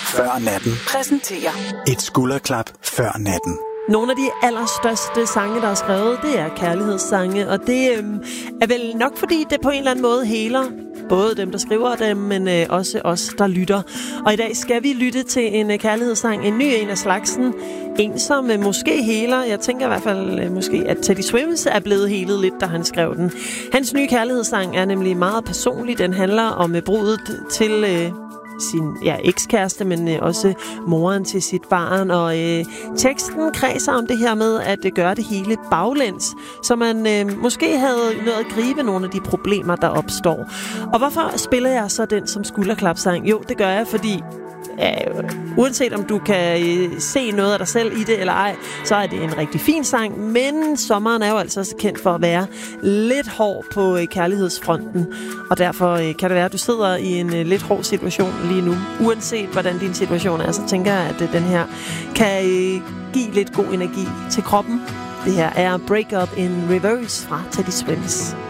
før natten præsenterer et skulderklap før natten. Nogle af de allerstørste sange, der er skrevet, det er kærlighedssange, og det er vel nok, fordi det på en eller anden måde heler både dem, der skriver dem, men også os, der lytter. Og i dag skal vi lytte til en kærlighedssang, en ny en af slagsen. En, som måske heler. Jeg tænker i hvert fald måske, at Teddy Swims er blevet helet lidt, da han skrev den. Hans nye kærlighedssang er nemlig meget personlig. Den handler om brudet til sin ekskæreste, men også moren til sit barn. Og teksten kredser om det her med at gøre det hele baglæns, så man måske havde nået at gribe nogle af de problemer, der opstår. Og hvorfor spiller jeg så den som skulderklapsang? Jo, det gør jeg, fordi uanset om du kan se noget af dig selv i det eller ej, så er det en rigtig fin sang, men sommeren er jo altså også kendt for at være lidt hård på kærlighedsfronten, og derfor kan det være, at du sidder i en lidt hård situation lige nu. Uanset hvordan din situation er, så tænker jeg, at den her kan give lidt god energi til kroppen. Det her er Break Up in Reverse fra Teddy Swims.